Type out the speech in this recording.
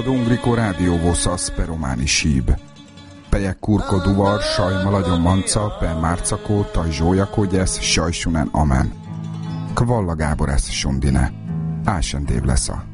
Ad Ungriko rádióvossas per romani síb. Pejek kurko duvar, saj maladjon manca, per márcakó, taj zsólyakógyesz, sajsunen amen. Kvalla Gábor esz sundine. Ásendév lesza.